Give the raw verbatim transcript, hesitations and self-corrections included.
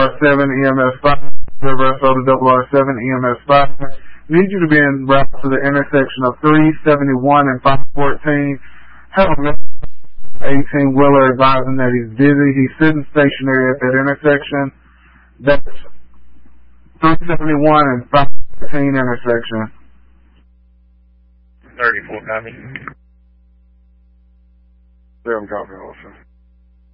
R seven E M S five, reverse over to double R seven E M S five. Need you to be en route to the intersection of three seventy-one and five fourteen. Have a eighteen wheeler advising that he's busy. He's sitting stationary at that intersection. That's three seventy-one and five fourteen intersection. thirty-four copy. Seven copy also.